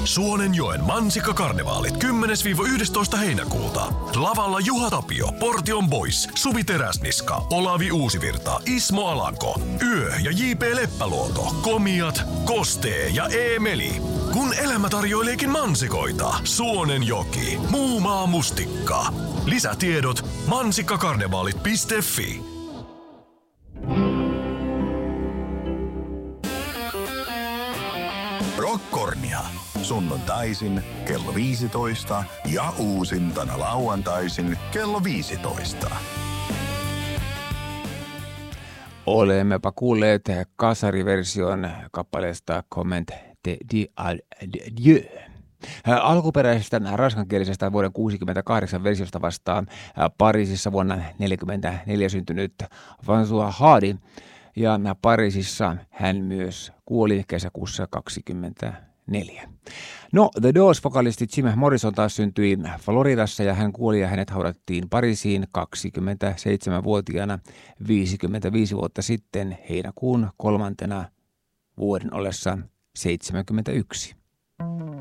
Suonenjoen Mansikkakarnevaalit 10-11 heinäkuuta. Lavalla Juha Tapio, Portion Boys, Suvi Teräsniska, Olavi Uusivirta, Ismo Alanko, Yö ja J.P. Leppäluoto, Komiat, Kostee ja Eemeli. Kun elämä tarjoileekin mansikoita, Suonenjoki, Muumaa mustikka. Lisätiedot mansikkakarnevaalit.fi. Rockornia. Sunnuntaisin kello 15 ja uusintana lauantaisin kello 15. Olemmepa kuulleet kasariversion kappaleesta Comment de Dieu. Alkuperäisestä ranskankielisestä vuoden 1968 versiosta vastaan Pariisissa vuonna 1944 syntynyt François Hardy. Ja Pariisissa hän myös kuoli kesäkuussa 1924. No, The Doors-vokalisti Jim Morrison taas syntyi Floridassa ja hän kuoli ja hänet haudattiin Pariisiin 27-vuotiaana 55 vuotta sitten heinäkuun 3. vuoden ollessa 71.